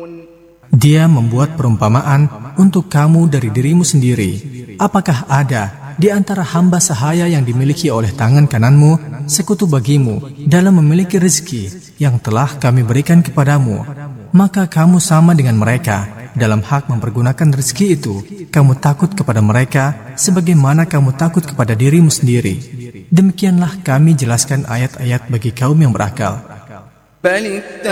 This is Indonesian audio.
Dia membuat perumpamaan untuk kamu dari dirimu sendiri. Apakah ada di antara hamba sahaya yang dimiliki oleh tangan kananmu sekutu bagimu dalam memiliki rezeki yang telah kami berikan kepadamu? Maka kamu sama dengan mereka dalam hak mempergunakan rezeki itu. Kamu takut kepada mereka sebagaimana kamu takut kepada dirimu sendiri. Demikianlah kami jelaskan ayat-ayat bagi kaum yang berakal.